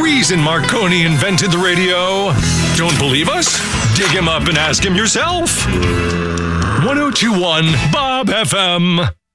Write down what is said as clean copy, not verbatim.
reason Marconi invented the radio. Don't believe us? Dig him up and ask him yourself. 1021 Bob FM.